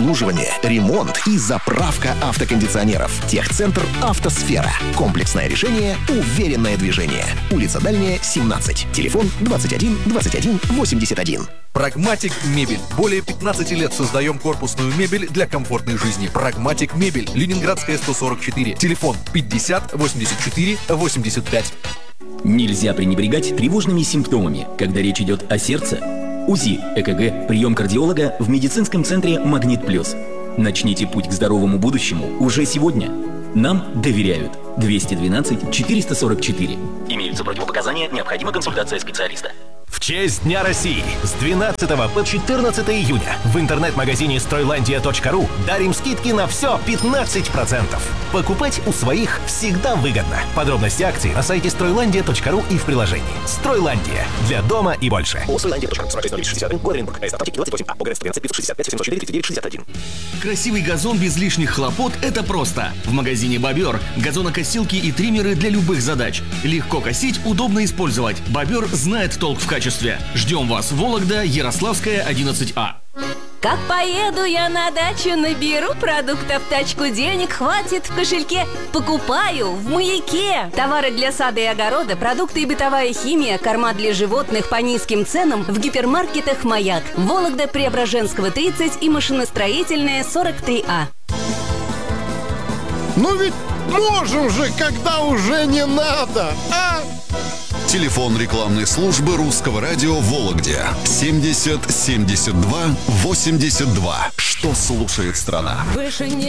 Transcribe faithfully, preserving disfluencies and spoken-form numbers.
обслуживание, ремонт и заправка автокондиционеров. Техцентр «Автосфера». Комплексное решение, уверенное движение. Улица Дальняя, семнадцать. Телефон двадцать один двадцать один восемьдесят один. Прагматик Мебель. Более пятнадцати лет создаем корпусную мебель для комфортной жизни. Прагматик Мебель. Ленинградская, сто сорок четыре. Телефон пятьдесят восемьдесят четыре восемьдесят пять. Нельзя пренебрегать тревожными симптомами, когда речь идет о сердце. УЗИ, ЭКГ, прием кардиолога в медицинском центре «Магнит Плюс». Начните путь к здоровому будущему уже сегодня. Нам доверяют. двести двенадцать четыреста сорок четыре. Имеются противопоказания, необходима консультация специалиста. В честь Дня России с двенадцатого по четырнадцатое июня в интернет-магазине стройландия точка ру дарим скидки на все пятнадцать процентов. Покупать у своих всегда выгодно. Подробности акции на сайте стройландия точка ру и в приложении. Стройландия. Для дома и больше. Красивый газон без лишних хлопот – это просто. В магазине «Бобер» газонокосилки и триммеры для любых задач. Легко косить, удобно использовать. «Бобер» знает толк в качестве. Ждем вас, Вологда, Ярославская, одиннадцать А. Как поеду я на дачу, наберу продуктов в тачку, денег хватит в кошельке. Покупаю в «Маяке». Товары для сада и огорода, продукты и бытовая химия, корма для животных по низким ценам в гипермаркетах «Маяк». Вологда, Преображенского, тридцать и машиностроительная, сорок три А. Ну ведь можем же, когда уже не надо, а? Телефон рекламной службы Русского радио в Вологде семьдесят семьдесят два восемьдесят два. Что слушает страна? Выше не